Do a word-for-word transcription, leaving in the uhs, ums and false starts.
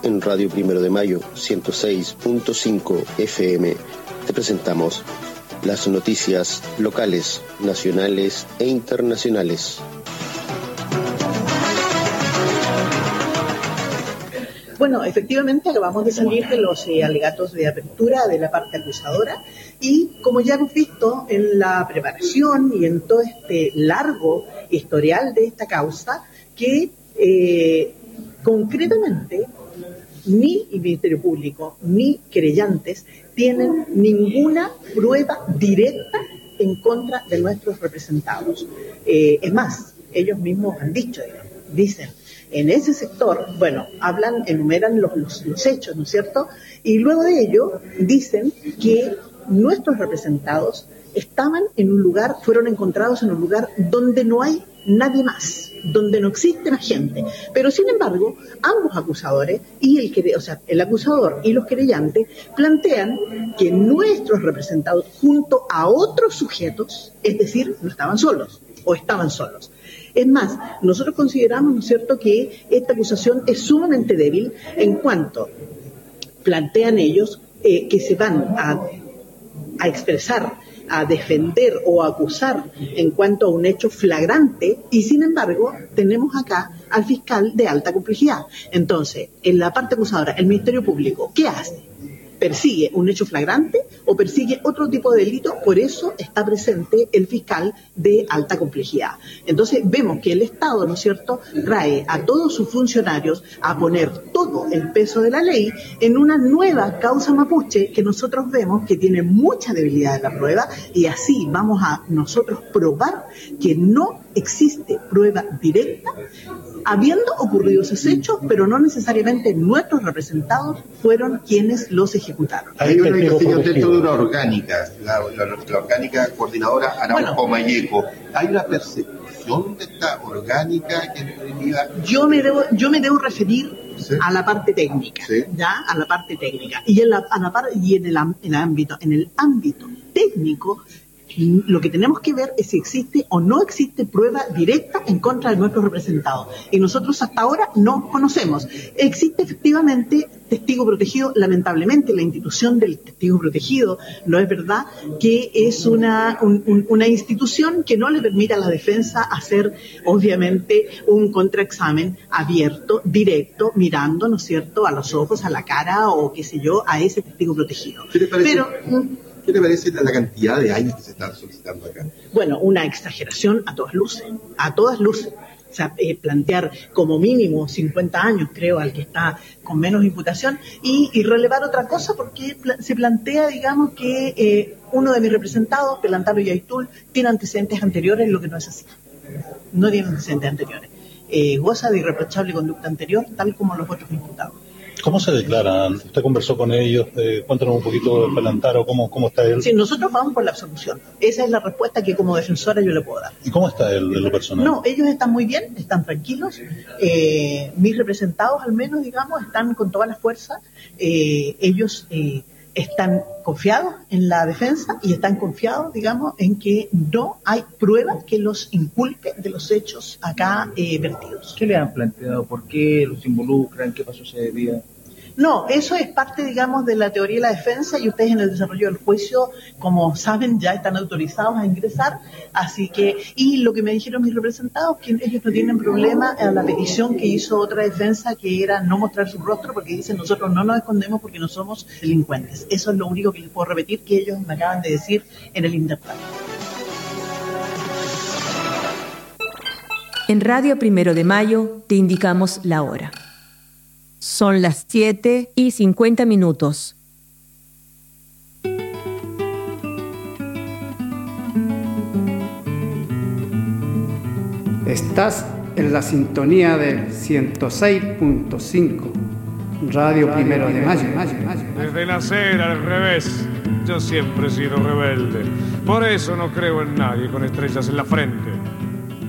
en Radio Primero de Mayo ciento seis punto cinco F M te presentamos las noticias locales, nacionales e internacionales. Bueno, efectivamente acabamos de salir de los eh, alegatos de apertura de la parte acusadora y como ya hemos visto en la preparación y en todo este largo historial de esta causa, que eh, concretamente ni el Ministerio Público ni querellantes tienen ninguna prueba directa en contra de nuestros representados. Eh, es más, ellos mismos han dicho, dicen, en ese sector, bueno, hablan, enumeran los, los, los hechos, ¿no es cierto? Y luego de ello dicen que nuestros representados estaban en un lugar, fueron encontrados en un lugar donde no hay nadie más, donde no existe más gente. Pero sin embargo, ambos acusadores, y el, o sea, el acusador y los querellantes, plantean que nuestros representados, junto a otros sujetos, es decir, no estaban solos, o estaban solos. Es más, nosotros consideramos, ¿no es cierto?, que esta acusación es sumamente débil en cuanto plantean ellos eh, que se van a, a expresar, a defender o a acusar en cuanto a un hecho flagrante, y sin embargo tenemos acá al fiscal de alta complejidad. Entonces, en la parte acusadora, el Ministerio Público, ¿qué hace? ¿Persigue un hecho flagrante o persigue otro tipo de delito? Por eso está presente el fiscal de alta complejidad. Entonces vemos que el Estado, ¿no es cierto?, trae a todos sus funcionarios a poner todo el peso de la ley en una nueva causa mapuche que nosotros vemos que tiene mucha debilidad en la prueba, y así vamos a nosotros probar que no existe prueba directa habiendo ocurrido esos hechos, pero no necesariamente nuestros representados fueron quienes los ejecutaron. Hay una investigación dentro de una orgánica, la, la, la orgánica coordinadora Araujo bueno, Mayeco. ¿Hay una persecución de esta orgánica que en definitiva? Yo me debo, yo me debo referir ¿sí? a la parte técnica, ¿sí? ya, a la parte técnica. Y en la, a la par, y en el, en el ámbito, en el ámbito técnico, lo que tenemos que ver es si existe o no existe prueba directa en contra de nuestros representados. Y nosotros hasta ahora no conocemos. Existe efectivamente testigo protegido. Lamentablemente la institución del testigo protegido no es verdad que es una, un, un, una institución que no le permite a la defensa hacer obviamente un contraexamen abierto, directo, mirando, ¿no es cierto?, a los ojos, a la cara o qué sé yo, a ese testigo protegido. ¿Qué te parece? Pero, ¿Qué te parece la cantidad de años que se están solicitando acá? Bueno, una exageración a todas luces, a todas luces. O sea, eh, plantear como mínimo cincuenta años, creo, al que está con menos imputación, y, y relevar otra cosa, porque pl- se plantea, digamos, que eh, uno de mis representados, Pelantaro Yaitul, tiene antecedentes anteriores, lo que no es así. No tiene antecedentes anteriores. Eh, goza de irreprochable conducta anterior, tal como los otros imputados. ¿Cómo se declaran? ¿Usted conversó con ellos? Eh, cuéntanos un poquito de Pelantaro, ¿cómo, cómo está él? Sí, nosotros vamos por la absolución. Esa es la respuesta que como defensora yo le puedo dar. ¿Y cómo está él de lo personal? No, ellos están muy bien, están tranquilos. Eh, mis representados, al menos, digamos, están con toda la fuerza. Eh, ellos eh, están confiados en la defensa y están confiados, digamos, en que no hay prueba que los inculpe de los hechos acá eh, vertidos. ¿Qué le han planteado? ¿Por qué los involucran? ¿Qué pasó ese día? No, eso es parte, digamos, de la teoría de la defensa, y ustedes en el desarrollo del juicio, como saben, ya están autorizados a ingresar, así que, y lo que me dijeron mis representados, que ellos no tienen problema a la petición que hizo otra defensa, que era no mostrar su rostro, porque dicen nosotros no nos escondemos porque no somos delincuentes. Eso es lo único que les puedo repetir, que ellos me acaban de decir en el internet. En Radio Primero de Mayo te indicamos la hora. Son las siete y cincuenta minutos. Estás en la sintonía del ciento seis punto cinco, Radio Primero de Mayo. Desde nacer al revés, yo siempre he sido rebelde. Por eso no creo en nadie con estrellas en la frente.